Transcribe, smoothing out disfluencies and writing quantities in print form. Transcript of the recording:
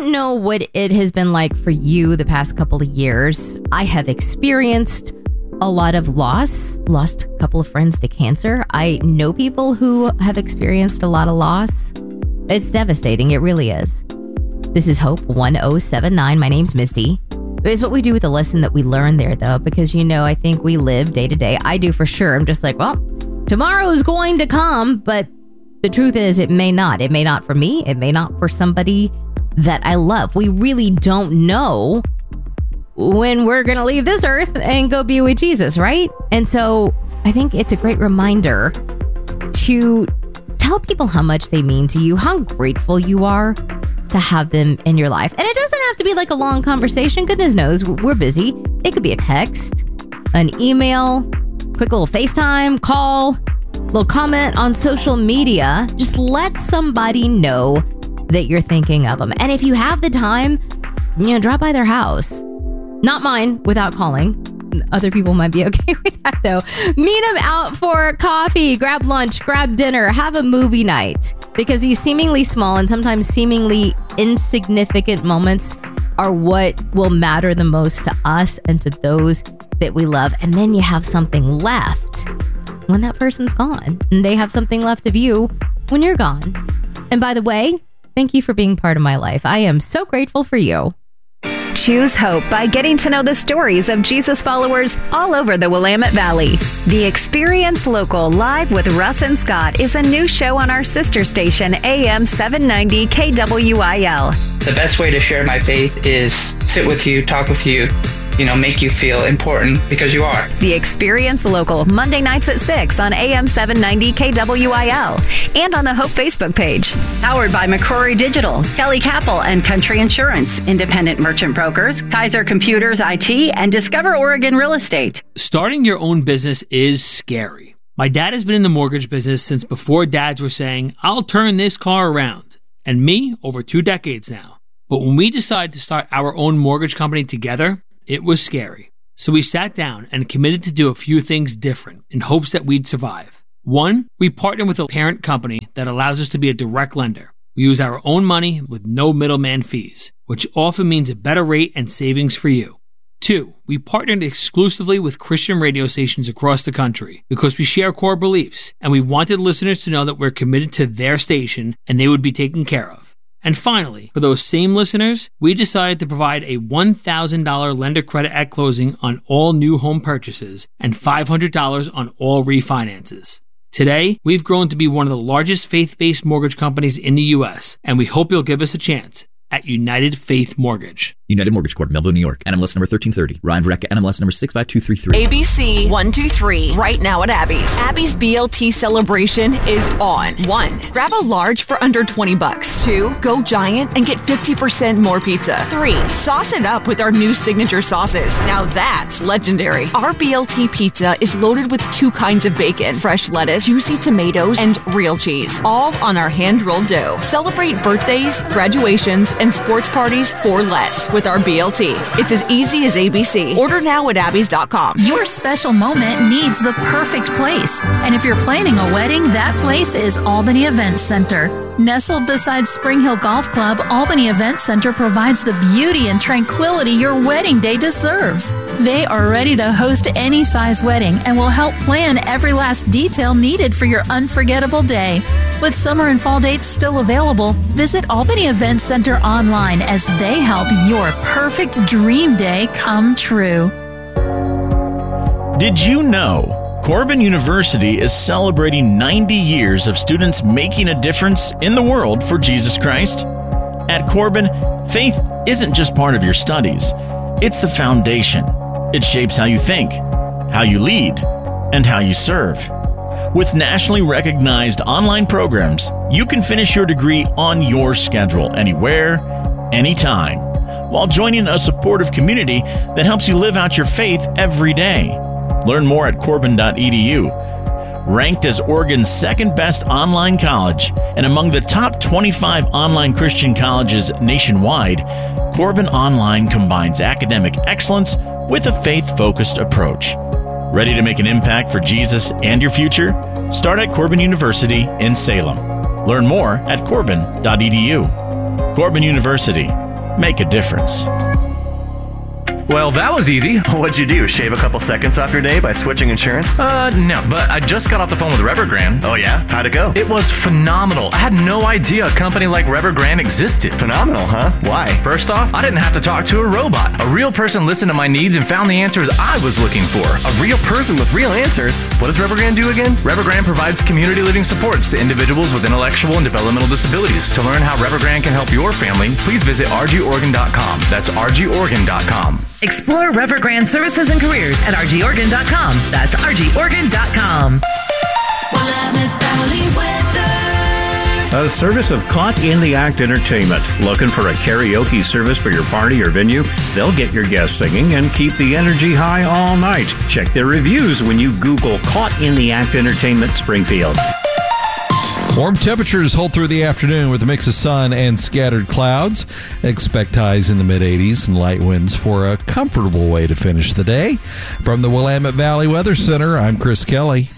don't know what it has been like for you the past couple of years. I have experienced a lot of loss, lost a couple of friends to cancer. I know people who have experienced a lot of loss. It's devastating. It really is. This is Hope 1079. My name's Misty. It's what we do with the lesson that we learn there, though, because, I think we live day to day. I do for sure. I'm just like, well, tomorrow is going to come, but the truth is it may not. It may not for me. It may not for somebody that I love. We really don't know when we're going to leave this earth and go be with Jesus, right? And so I think it's a great reminder to tell people how much they mean to you, how grateful you are to have them in your life. And it doesn't have to be like a long conversation. Goodness knows, we're busy. It could be a text, an email, quick little FaceTime, call, little comment on social media. Just let somebody know that you're thinking of them. And if you have the time, drop by their house. Not mine, without calling. Other people might be okay with that, though. Meet them out for coffee, grab lunch, grab dinner, have a movie night. Because these seemingly small and sometimes seemingly insignificant moments are what will matter the most to us and to those that we love. And then you have something left when that person's gone. And they have something left of you when you're gone. And by the way, thank you for being part of my life. I am so grateful for you. Choose hope by getting to know the stories of Jesus followers all over the Willamette Valley. The Experience Local Live with Russ and Scott is a new show on our sister station, AM 790 KWIL. The best way to share my faith is sit with you, talk with you, make you feel important because you are. The Experience Local, Monday nights at 6 on AM 790 KWIL and on the Hope Facebook page. Powered by McCrory Digital, Kelly Capel and Country Insurance, Independent Merchant Brokers, Kaiser Computers IT, and Discover Oregon Real Estate. Starting your own business is scary. My dad has been in the mortgage business since before dads were saying, I'll turn this car around. And me, over 2 decades now. But when we decided to start our own mortgage company together, it was scary. So we sat down and committed to do a few things different in hopes that we'd survive. 1, we partnered with a parent company that allows us to be a direct lender. We use our own money with no middleman fees, which often means a better rate and savings for you. 2, we partnered exclusively with Christian radio stations across the country because we share core beliefs and we wanted listeners to know that we're committed to their station and they would be taken care of. And finally, for those same listeners, we decided to provide a $1,000 lender credit at closing on all new home purchases and $500 on all refinances. Today, we've grown to be one of the largest faith-based mortgage companies in the U.S., and we hope you'll give us a chance at United Faith Mortgage. United Mortgage Corp, Melville, New York. NMLS number 1330. Ryan Verrecka, NMLS number 65233. ABC 123. Right now at Abby's. Abby's BLT celebration is on. 1. Grab a large for under $20. 2. Go giant and get 50% more pizza. 3. Sauce it up with our new signature sauces. Now that's legendary. Our BLT pizza is loaded with 2 kinds of bacon, fresh lettuce, juicy tomatoes, and real cheese. All on our hand-rolled dough. Celebrate birthdays, graduations, and sports parties for less with our BLT. It's as easy as ABC. Order now at abbys.com. Your special moment needs the perfect place. And if you're planning a wedding, that place is Albany Event Center. Nestled beside Spring Hill Golf Club, Albany Event Center provides the beauty and tranquility your wedding day deserves. They are ready to host any size wedding and will help plan every last detail needed for your unforgettable day. With summer and fall dates still available, visit Albany Event Center online as they help your perfect dream day come true. Did you know Corbin University is celebrating 90 years of students making a difference in the world for Jesus Christ? At Corbin, faith isn't just part of your studies. It's the foundation. It shapes how you think, how you lead, and how you serve. With nationally recognized online programs, you can finish your degree on your schedule, anywhere, anytime, while joining a supportive community that helps you live out your faith every day. Learn more at corbin.edu. Ranked as Oregon's second best online college and among the top 25 online Christian colleges nationwide, Corbin Online combines academic excellence with a faith-focused approach. Ready to make an impact for Jesus and your future? Start at Corbin University in Salem. Learn more at corbin.edu. Corbin University, make a difference. Well, that was easy. What'd you do? Shave a couple seconds off your day by switching insurance? No, but I just got off the phone with Revergrande. Oh yeah? How'd it go? It was phenomenal. I had no idea a company like Revergrande existed. Phenomenal, huh? Why? First off, I didn't have to talk to a robot. A real person listened to my needs and found the answers I was looking for. A real person with real answers? What does Revergrande do again? Revergrande provides community living supports to individuals with intellectual and developmental disabilities. To learn how Revergrande can help your family, please visit rgoregon.com. That's rgoregon.com. Explore Revergrande services and careers at rgoregon.com. That's rgoregon.com. A service of Caught in the Act Entertainment. Looking for a karaoke service for your party or venue? They'll get your guests singing and keep the energy high all night. Check their reviews when you Google Caught in the Act Entertainment Springfield. Warm temperatures hold through the afternoon with a mix of sun and scattered clouds. Expect highs in the mid-80s and light winds for a comfortable way to finish the day. From the Willamette Valley Weather Center, I'm Chris Kelly.